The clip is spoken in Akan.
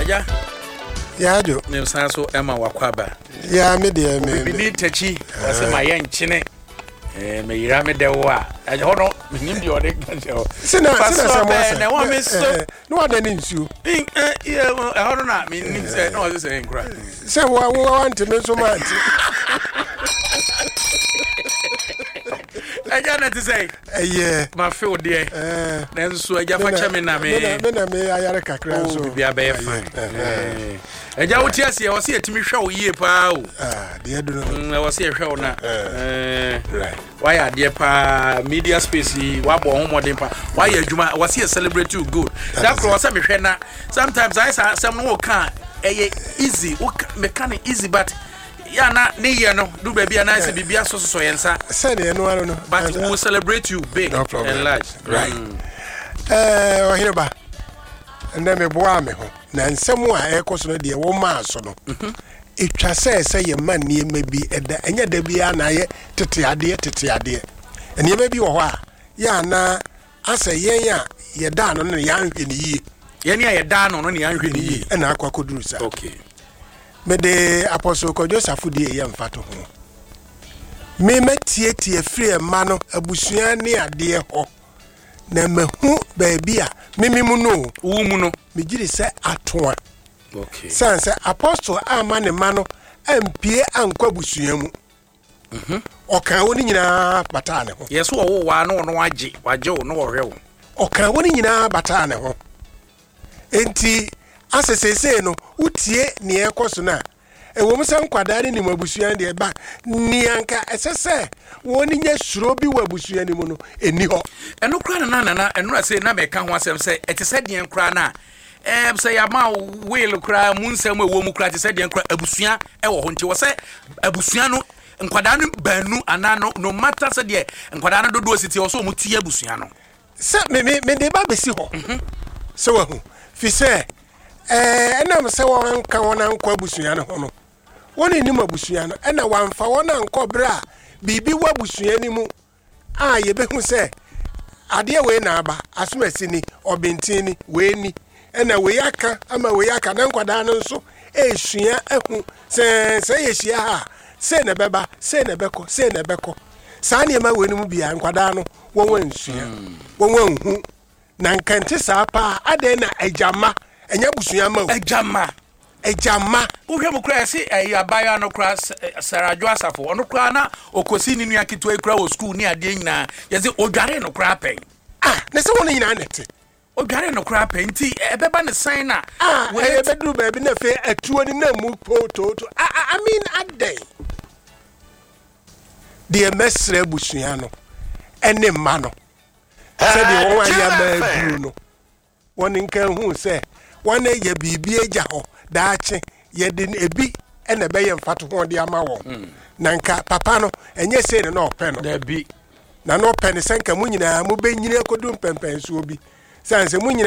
Aja. Yeah, Joe. Me so Emma Wakwaba. Yeah, me dear, me. We need Tachi. I say my young chine. Me yira me de wa. I hold on. Me nim the other can. Sina na wa me so. No other names you. Yeah, I hold on. Me nim say no I say cry. Say what we want to know so much. I got to say. Yeah. My field there. Then so I just watch me na me. Me ayare kakra so. Be be fine. Eja wo tia se wo se etimi hwa wo yie pa o. De do no. Wo se hwa wo na. Right. Why are there pa media space wa bo ho modern pa. Why adwuma wo se celebrate you good. That cross me hwe na. Sometimes I say some no can easy. Me can easy but ya na ne ye no do baby na say bibia so yensa. Say ne no no. But we will celebrate you big and large. Right. Ohireba. And me boa me ho. Na nsemu a ekoso no de wo ma so no. Etwa say ye man ne ma bi eda enya da bia na ye tete ade. Ene ma bi wo ho a ya na asa yen ya ye da no ne ya nhwe ne yi. Ye ne ya da no ne ya nhwe ne yi. E na akwa koduru sa. Okay. Me de apostle ko Joseph die ye mfato ho. Me tie free ma no abusua ne ade ho. Na mehu baabia memimu no wo mu no me giri se atoa. Okay. Sanse apostle ama ne ma no ampie ankwa busua mu. Okan woni nyina bata ne ho. Yes wo wa no waje wo no wo hwe wo. Okan woni nyina bata ne ho. Enti asesese no utie ne ekoso na ewo msa nkwadare ni mabusua de ba ni anka esese woni nya suro bi wabusua ni mu no eni ho eno kra na eno ase na me ka ho asem se etese de nkra na se ya ma wheel kra munsem ewo mu kra etese de nkra abusua ewo ho nti wo se abusua no nkwadare no banu anano no matter se de nkwadare no dodo siti wo so mu tie abusua no se me de ba besi ho se wo hu fi se enam se wo nka wona nkwa abusua no ho no woni ni mabusua no ena wamfa wona nkobra bibi wabusua ni mu a ye behu se ade we na aba asomasi ni obentini we ni ena we aka ama we aka na nkwada no nso esua ehu se ye hia ha se na beba se na beko sa ne ma we ni mu bia nkwada no wonwa nsua wonwa hu na nkante sa pa ade na ajama enya busua ma ejama uhwe mu kra se abaya no kra Sarajo Asafo ono kra na okosi ni nua kitwa kra wo school ni ade nyina ye se odware no kra pen na se wona nyina nete odware no kra pen ti ebeba ne san na we ebedru ba bi na fe atuo ni na mu toto I mean adai de mesre busua no ene ma no se de won aya ma duru no won nkan hu se won ye bibie eja ho daache ye de ebi ene be ye mfato ho de ama wo na nka papa no enye se ne no pe no da bi na no pe ne senka mu nyina mu be nyina kodum pempen so obi sanse mu nyina